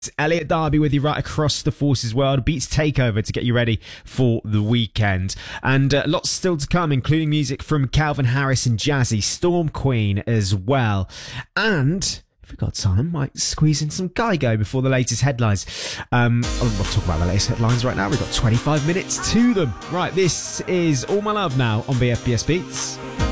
Elliot Darby with you right across the Forces world. Beats Takeover to get you ready for the weekend. And lots still to come, including music from Calvin Harris and Jazzy, Storm Queen as well. And if we've got time, might squeeze in some Kygo before the latest headlines. We'll talk about the latest headlines right now. We've got 25 minutes to them. Right, this is All My Love now on BFBS Beats.